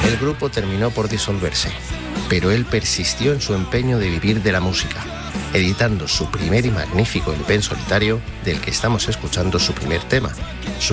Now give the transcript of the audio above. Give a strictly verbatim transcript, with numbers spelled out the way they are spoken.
El grupo terminó por disolverse, pero él persistió en su empeño de vivir de la música, editando su primer y magnífico L P en solitario, del que estamos escuchando su primer tema,